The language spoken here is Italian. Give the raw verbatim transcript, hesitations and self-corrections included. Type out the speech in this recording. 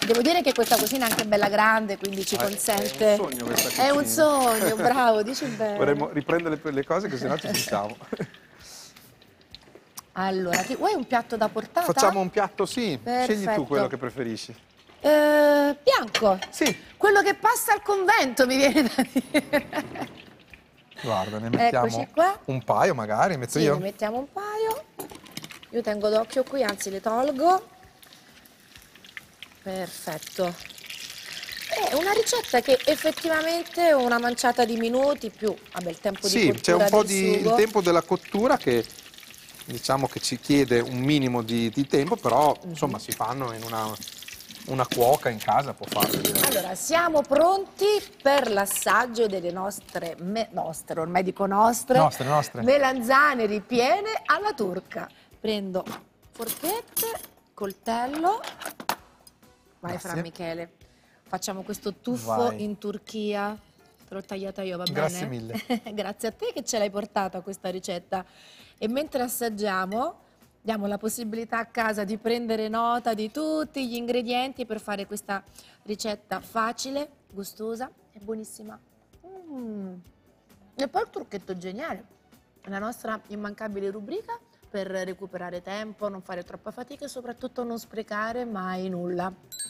Devo dire che questa cucina è anche bella grande, quindi ci consente... È un sogno questa cucina. È un sogno, bravo, dici bene. Vorremmo riprendere le cose che sennò ci sentiamo. Allora, ti... vuoi un piatto da portata? Facciamo un piatto, sì. Perfetto. Scegli tu quello che preferisci. Eh, bianco. Sì. Quello che passa al convento, mi viene da dire. Guarda, ne mettiamo Eccoci qua. un paio magari, metto Sì, io? ne mettiamo un paio. Io tengo d'occhio qui, anzi le tolgo. Perfetto. È una ricetta che effettivamente una manciata di minuti più, vabbè, il tempo Sì, di cottura c'è un po' del di il sugo. tempo della cottura che diciamo che ci chiede un minimo di, di tempo, però Mm-hmm. insomma si fanno in una, una cuoca in casa, può farlo. Allora, siamo pronti per l'assaggio delle nostre, me, nostre, ormai dico nostre, Nostre, nostre. melanzane ripiene alla turca. Prendo forchette, coltello. Vai, Grazie. Fra Michele. Facciamo questo tuffo Vai. in Turchia. Te l'ho tagliata io, va Grazie bene? mille. Grazie a te che ce l'hai portata questa ricetta. E mentre assaggiamo, diamo la possibilità a casa di prendere nota di tutti gli ingredienti per fare questa ricetta facile, gustosa e buonissima. Mm. E poi il trucchetto geniale, la nostra immancabile rubrica per recuperare tempo, non fare troppa fatica e soprattutto non sprecare mai nulla.